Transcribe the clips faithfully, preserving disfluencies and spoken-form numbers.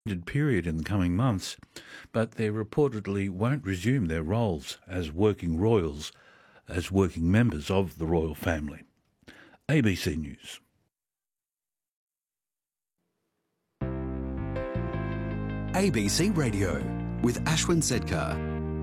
period in the coming months, but they reportedly won't resume their roles as working royals, as working members of the royal family. A B C News. A B C Radio with Ashwin Sedkar.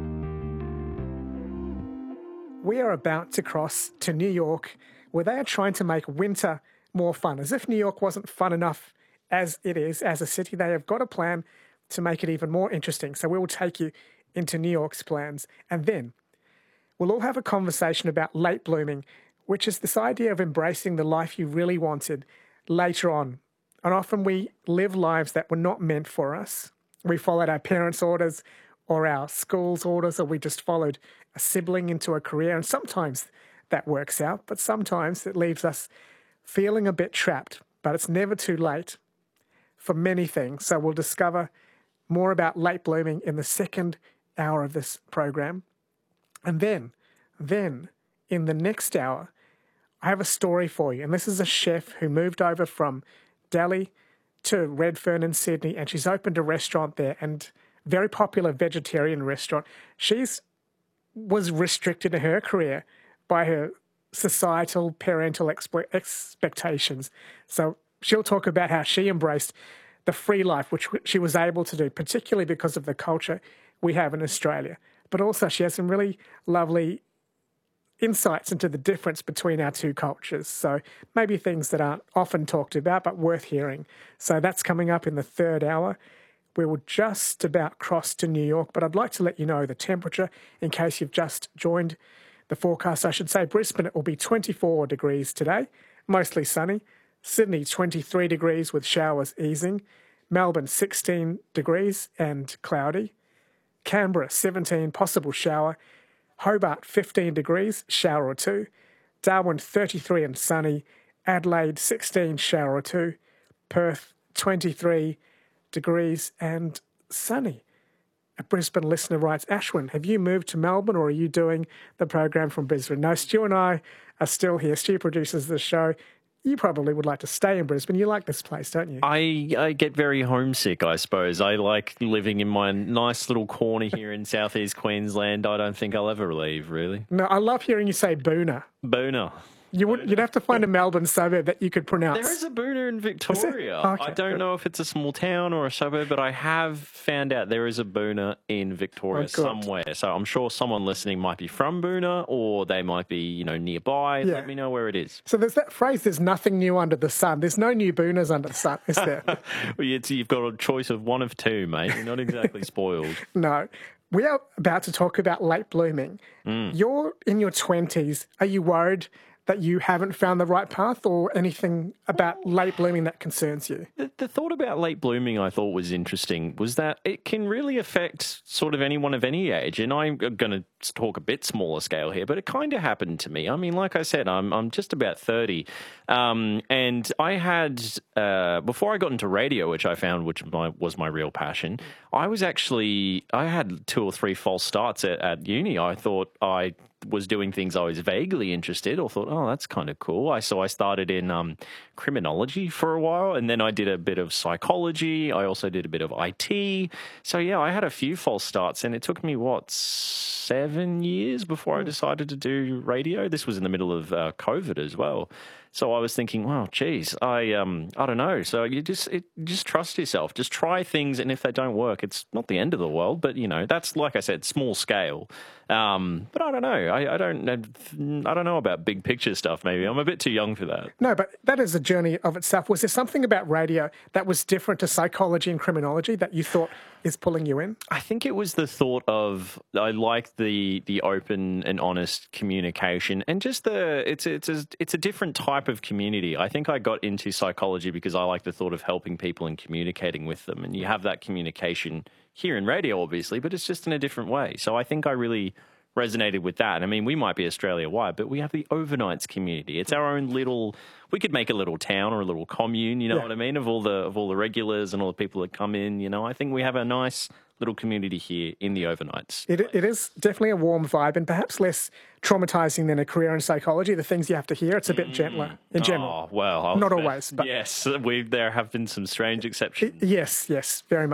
We are about to cross to New York, where they are trying to make winter more fun. As if New York wasn't fun enough as it is as a city, they have got a plan to make it even more interesting. So we will take you into New York's plans, and then we'll all have a conversation about late blooming, which is this idea of embracing the life you really wanted later on. And often we live lives that were not meant for us. We followed our parents' orders or our school's orders, or we just followed a sibling into a career. And sometimes that works out, but sometimes it leaves us feeling a bit trapped. But it's never too late for many things. So we'll discover more about late blooming in the second hour of this program. And then, then in the next hour, I have a story for you. And this is a chef who moved over from Delhi to Redfern in Sydney, and she's opened a restaurant there, and very popular vegetarian restaurant. She's was restricted in her career by her societal parental expe- expectations. So she'll talk about how she embraced the free life, which she was able to do, particularly because of the culture we have in Australia. But also she has some really lovely insights into the difference between our two cultures. So maybe things that aren't often talked about, but worth hearing. So that's coming up in the third hour. We will just about cross to New York, but I'd like to let you know the temperature in case you've just joined the forecast. I should say Brisbane, it will be twenty-four degrees today, mostly sunny. Sydney, twenty-three degrees with showers easing. Melbourne, sixteen degrees and cloudy. Canberra, seventeen, possible shower. Hobart, fifteen degrees, shower or two. Darwin, thirty-three and sunny. Adelaide, sixteen, shower or two. Perth, twenty-three degrees and sunny. A Brisbane listener writes, Ashwin, have you moved to Melbourne or are you doing the program from Brisbane? No, Stu and I are still here. Stu produces the show. You probably would like to stay in Brisbane. You like this place, don't you? I, I get very homesick, I suppose. I like living in my nice little corner here in southeast Queensland. I don't think I'll ever leave, really. No, I love hearing you say Boona. Boona. You would, you'd have to find a Melbourne suburb that you could pronounce. There is a Boona in Victoria. Okay. I don't know if it's a small town or a suburb, but I have found out there is a Boona in Victoria Oh, good. somewhere. So I'm sure someone listening might be from Boona, or they might be, you know, nearby. Yeah. Let me know where it is. So there's that phrase, there's nothing new under the sun. There's no new Boonas under the sun, is there? Well, it's, you've got a choice of one of two, mate. You're not exactly spoiled. No. We are about to talk about late blooming. Mm. You're in your twenties. Are you worried that you haven't found the right path, or anything about late blooming that concerns you? The, the thought about late blooming I thought was interesting was that it can really affect sort of anyone of any age. And I'm going to talk a bit smaller scale here, but it kind of happened to me. I mean, like I said, I'm I'm just about thirty. Um, and I had, uh, before I got into radio, which I found which my, was my real passion, I was actually, I had two or three false starts at, at uni. I thought I was doing things I was vaguely interested or thought, oh, that's kind of cool. I So I started in um, criminology for a while, and then I did a bit of psychology. I also did a bit of I T. So, yeah, I had a few false starts, and it took me, what, seven years before I decided to do radio. This was in the middle of uh, COVID as well. So I was thinking, well, geez, I um, I don't know. So you just it, just trust yourself. Just try things, and if they don't work, it's not the end of the world. But, you know, that's, like I said, small scale. Um, but I don't know. I, I don't I don't know about big picture stuff, maybe. I'm a bit too young for that. No, but that is a journey of itself. Was there something about radio that was different to psychology and criminology that you thought is pulling you in? I think it was the thought of, I like the the open and honest communication, and just the it's it's a, it's a different type of community. I think I got into psychology because I like the thought of helping people and communicating with them, and you have that communication here in radio, obviously, but it's just in a different way. So I think I really resonated with that. I mean, we might be Australia-wide, but we have the overnights community. It's our own little, we could make a little town or a little commune, you know Yeah. what I mean, of all the of all the regulars and all the people that come in, you know. I think we have a nice little community here in the overnights. It, it is definitely a warm vibe, and perhaps less traumatizing than a career in psychology. The things you have to hear, it's a bit gentler in general. Oh, well. I was Not about- always, but- Yes, we, there have been some strange exceptions. Yes, yes, very much.